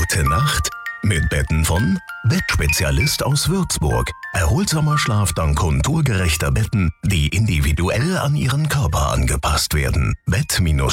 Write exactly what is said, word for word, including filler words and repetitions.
Gute Nacht mit Betten von Bettspezialist aus Würzburg. Erholsamer Schlaf dank konturgerechter Betten, die individuell an Ihren Körper angepasst werden. Bett-